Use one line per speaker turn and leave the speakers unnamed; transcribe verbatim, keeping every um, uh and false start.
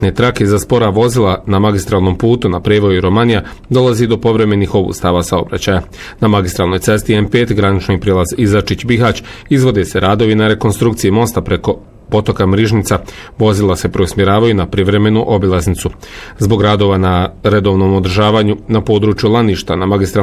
trake za spora vozila na magistralnom putu na prevoju Romanija dolazi do povremenih obustava saobraćaja. Na magistralnoj cesti M pet granični prilaz Izačić-Bihać izvode se radovi na rekonstrukciji mosta preko potoka Mrižnica, vozila se preusmjeravaju na privremenu obilaznicu. Zbog radova na redovnom održavanju na području Laništa na magistralnoj